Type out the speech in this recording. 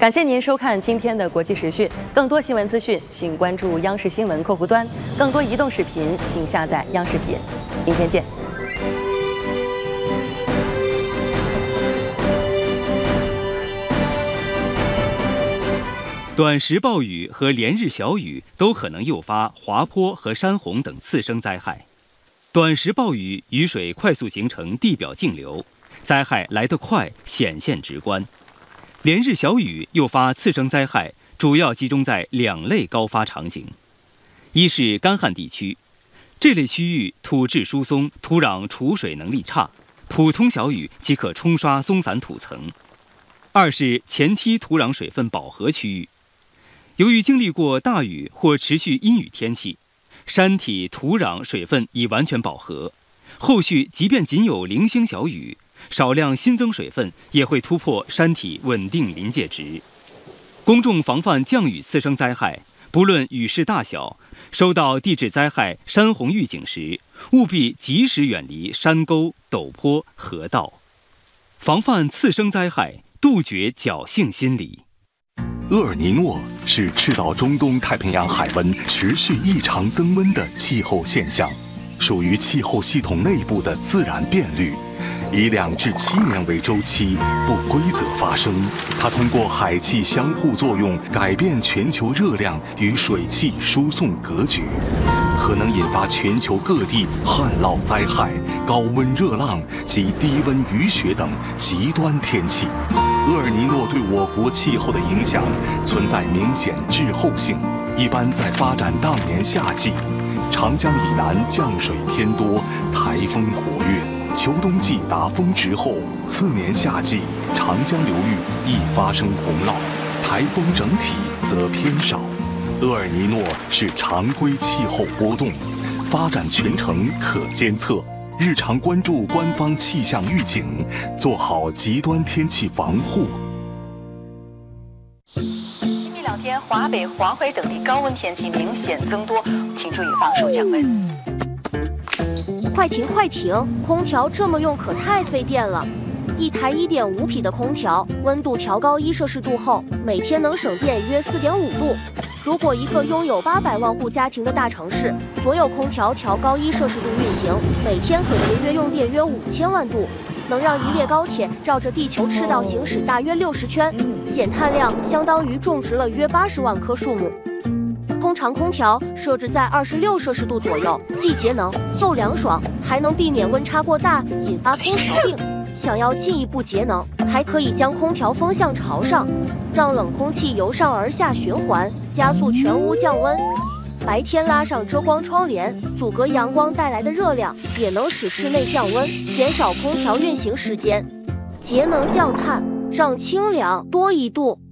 感谢您收看今天的国际时讯。更多新闻资讯，请关注央视新闻客户端；更多移动视频，请下载央视频。明天见。 短时暴雨和连日小雨都可能诱发滑坡和山洪等次生灾害。短时暴雨，雨水快速形成地表径流，灾害来得快，显现直观。连日小雨诱发次生灾害，主要集中在2类高发场景：一是干旱地区，这类区域土质疏松，土壤储水能力差，普通小雨即可冲刷松散土层；二是前期土壤水分饱和区域，由于经历过大雨或持续阴雨天气，山体土壤水分已完全饱和，后续即便仅有零星小雨，少量新增水分也会突破山体稳定临界值。公众防范降雨次生灾害，不论雨势大小，收到地质灾害、山洪预警时，务必及时远离山沟、陡坡、河道，防范次生灾害，杜绝侥幸心理。 厄尔尼诺是赤道中东太平洋海温持续异常增温的气候现象，属于气候系统内部的自然变律，以2至7年为周期，不规则发生。它通过海气相互作用，改变全球热量与水汽输送格局，可能引发全球各地旱涝灾害、高温热浪及低温雨雪等极端天气。厄尔尼诺对我国气候的影响存在明显滞后性，一般在发展当年夏季，长江以南降水偏多，台风活跃；秋冬季达峰值后，次年夏季长江流域易发生洪涝，台风整体则偏少。厄尔尼诺是常规气候波动，发展全程可监测，日常关注官方气象预警，做好极端天气防护。 今明2天，华北、黄淮等地高温天气明显增多，请注意防暑降温。 快停快停！空调这么用可太费电了。一台1.5匹的空调，温度调高1摄氏度后，每天能省电约4.5度。如果一个拥有800万户家庭的大城市，所有空调调高1摄氏度运行，每天可节约用电约5000万度，能让一列高铁绕着地球赤道行驶大约60圈，减碳量相当于种植了约80万棵树木。通常空调设置在26摄氏度左右，既节能又凉爽，还能避免温差过大引发空调病。想要进一步节能，还可以将空调风向朝上，让冷空气由上而下循环，加速全屋降温。白天拉上遮光窗帘，阻隔阳光带来的热量，也能使室内降温，减少空调运行时间。节能降碳，让清凉多一度。